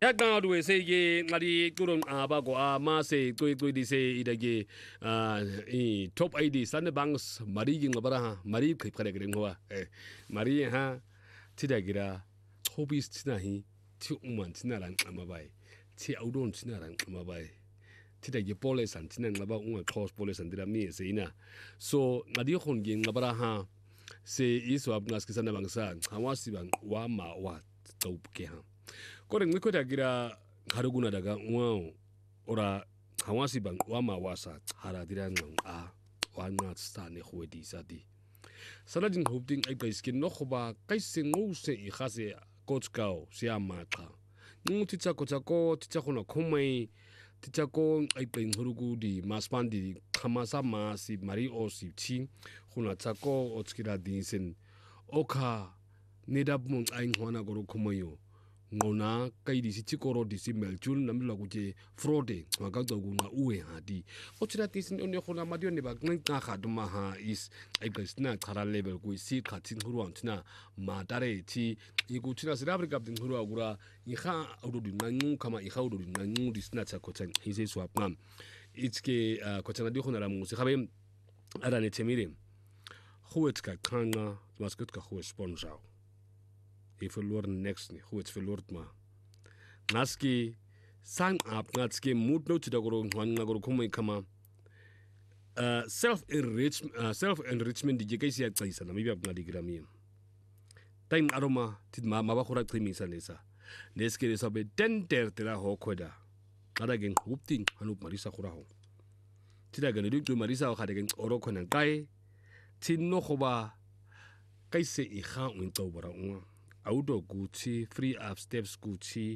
약간 어두에 세계 말이 그런 아바고 아마세 또이또이디 세 이다게 아이 톱 아이디 산데방스 마리긴 거봐라 마리 그래 그런 거와 마리 하 티다기라 호비스 티나히 티 우만 티나랑 아마바이 티 아우돈 티나랑 아마바이 티다기 폴레산 티난 마바 웅아 크로스 폴레산 디라미 세이나 so ngadi khongi ngabara ha se iso abngas kisana bangsa hawasi bang wa ma wa tauke ha kore ngiko dagira haruguna daga wow ora hawasi bang wa ma wasa hara diran a wa ngat sta ne khwedi sadi saladin hoping ai skin no khoba kaise nguse I khase coachkao siama kha nguti chako ticha khona khomai ticha ko ai pen hurugu di maspandi khamasa ma si mari o si chi khuna chako otskira dinsen okha nedab mong ai ngona goro khomayo ngona kai di si chikoro di si meljul namla guje fraude maga dogu nga uwe hadi ochira tisin onne khona madio ne ba ngin ta khaduma ha is ai gasna khara level ku si khatin huruan tina ma tare chi igu tina sira afrika din huru agura I kha audu din nangu kama I kha audu din nangu disna cha kochen hise swap ngam itske kochen di khona ramu si khabe ara ne temire khuetka khanga maskut ka khu sponsor if verloren next ni hoe het verloren ma naski sang up natski mood no tida goro hwanga goro komai kama self enrichment di jekaisi ya tsaisa na mibya ngadi grami time aroma tid ma ba khura trimi sa nesa neski re sabe tenter tira ho khoda kada gen hupting hanu marisa khura ho tida gen du marisa ho kada gen oro khona kai tin no khoba kaise I kha un to bara auto gucci free up steps gucci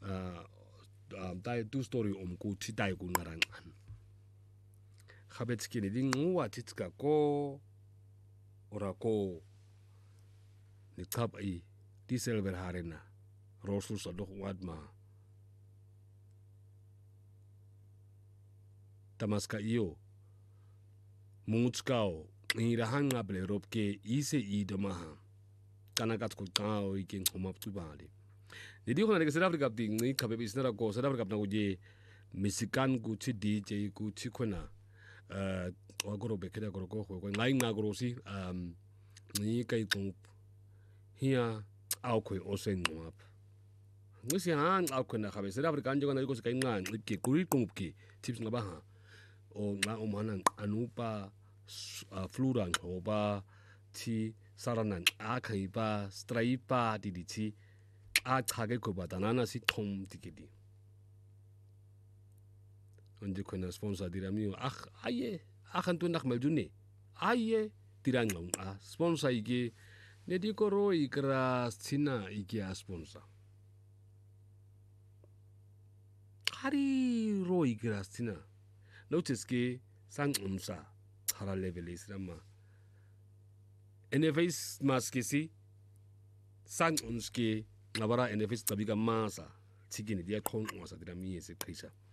dai 2-story gucci dai gu ngarang an khabetski ni ding wa titska ko ora ko ni kap ai diesel ver harena rosul sa do wadma tamaska io mutskao ni rahanga ble ropke ise I domaha kanakat ko kao ikin homap tu bali jadi khona ke South Africa ding ni khabe bisnara ko South Africa na uje Mexican ku chi DJ ku chi khona agoro bekeda goro ko ko ngai na goro si ni kai tong hia au ko osen ngap ngisi han au ko na khabe South Africa njo na ko kai ngan ke kuri kong ki tips ngaba ha o nga o manan anupa fluran hoba ti saranan akaiba straipa didichi a khage ko batanana si thom tikedi onde kona sponsor dirami aye akhantu nak meljune aye tirangong sponsor ige nedikoro ikra sina ige sponsor hari ro ikra sina notice ke sang umsa hara level israma NFS maskisi sang unski ngabara NFS tabiga masa tikini dia khon wasa dira mi ese khaisa